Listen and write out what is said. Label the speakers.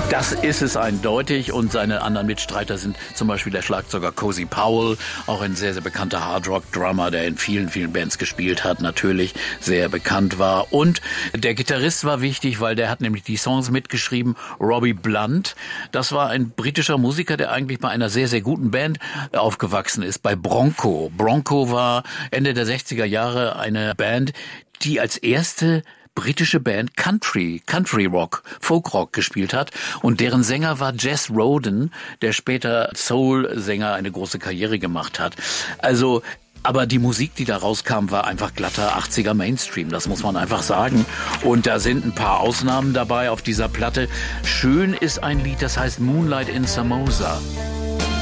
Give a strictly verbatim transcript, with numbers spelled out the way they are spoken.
Speaker 1: Das ist es eindeutig und seine anderen Mitstreiter sind zum Beispiel der Schlagzeuger Cozy Powell, auch ein sehr, sehr bekannter Hardrock-Drummer, der in vielen, vielen Bands gespielt hat, natürlich sehr bekannt war. Und der Gitarrist war wichtig, weil der hat nämlich die Songs mitgeschrieben, Robbie Blunt. Das war ein britischer Musiker, der eigentlich bei einer sehr, sehr guten Band aufgewachsen ist, bei Bronco. Bronco war Ende der sechziger Jahre eine Band, die als erste britische Band Country, Country Rock, Folk Rock gespielt hat und deren Sänger war Jess Roden, der später Soul-Sänger eine große Karriere gemacht hat. Also, aber die Musik, die da rauskam, war einfach glatter achtziger Mainstream, das muss man einfach sagen. Und da sind ein paar Ausnahmen dabei auf dieser Platte. Schön ist ein Lied, das heißt Moonlight in Samosa.